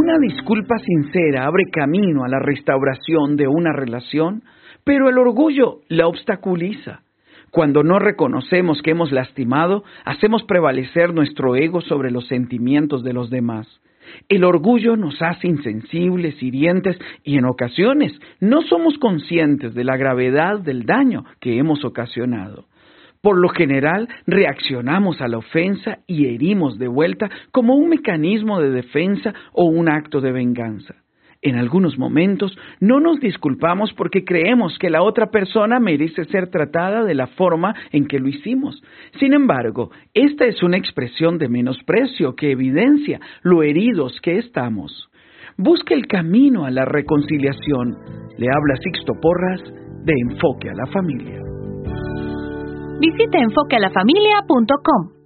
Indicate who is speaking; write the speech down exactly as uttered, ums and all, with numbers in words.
Speaker 1: Una disculpa sincera abre camino a la restauración de una relación, pero el orgullo la obstaculiza. Cuando no reconocemos que hemos lastimado, hacemos prevalecer nuestro ego sobre los sentimientos de los demás. El orgullo nos hace insensibles, hirientes y en ocasiones no somos conscientes de la gravedad del daño que hemos ocasionado. Por lo general, reaccionamos a la ofensa y herimos de vuelta como un mecanismo de defensa o un acto de venganza. En algunos momentos no nos disculpamos porque creemos que la otra persona merece ser tratada de la forma en que lo hicimos. Sin embargo, esta es una expresión de menosprecio que evidencia lo heridos que estamos. Busque el camino a la reconciliación. Le habla Sixto Porras de Enfoque a la Familia.
Speaker 2: Visite enfoque a la familia punto com.